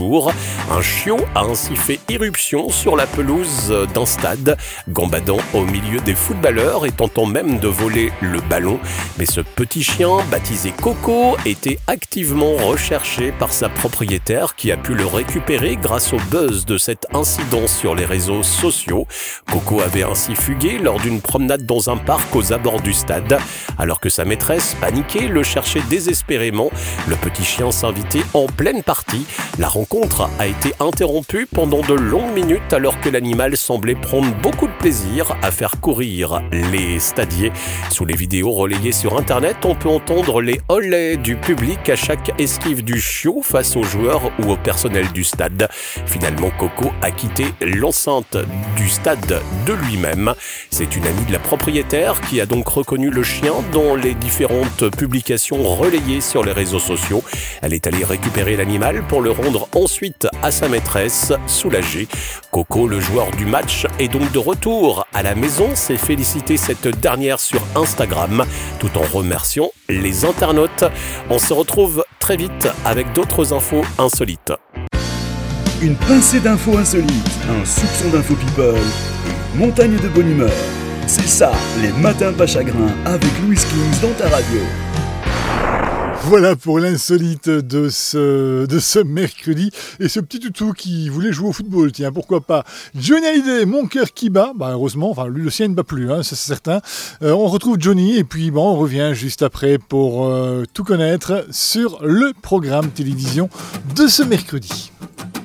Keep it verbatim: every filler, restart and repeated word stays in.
Un chiot a ainsi fait irruption sur la pelouse d'un stade, gambadant au milieu des footballeurs et tentant même de voler le ballon. Mais ce petit chien, baptisé Coco, était activement recherché par sa propriétaire qui a pu le récupérer grâce au buzz de cet incident sur les réseaux sociaux. Coco avait ainsi fugué lors d'une promenade dans un parc aux abords du stade. Alors que sa maîtresse, paniquée, le cherchait désespérément, le petit chien s'invitait en pleine partie. La rencontre a été interrompue pendant de longues minutes alors que l'animal semblait prendre beaucoup de plaisir à faire courir les stadiers. Sous les vidéos relayées sur internet, on peut entendre les olés du public à chaque esquive du chiot face aux joueurs ou au personnel du stade. Finalement, Coco a quitté l'enceinte du stade de lui-même. C'est une amie de la propriétaire qui a donc reconnu le chien dans les différentes publications relayées sur les réseaux sociaux. Elle est allée récupérer l'animal pour le rendre ensuite à sa maîtresse, soulagée. Coco, le joueur du match, est donc de retour à la maison, s'est félicité cette dernière sur Instagram, tout en remerciant les internautes. On se retrouve très vite avec d'autres infos insolites. Une pincée d'infos insolites, un soupçon d'infos people, une montagne de bonne humeur. C'est ça, les matins pas chagrins avec Louis Kings dans ta radio. Voilà pour l'insolite de ce, de ce mercredi. Et ce petit toutou qui voulait jouer au football, tiens, pourquoi pas. Johnny Hallyday, mon cœur qui bat. Bah, heureusement, enfin, lui, le sien ne bat plus, hein, ça c'est certain. Euh, on retrouve Johnny et puis bon, on revient juste après pour euh, tout connaître sur le programme télévision de ce mercredi.